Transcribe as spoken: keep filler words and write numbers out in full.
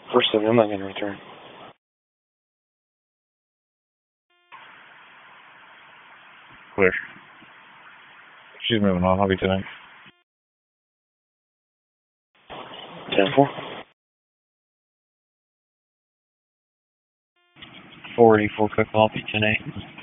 First of them, I'm going to return. Clear. She's moving on. I'll be tonight. ten four. four eighty-four, quick copy, ten eight.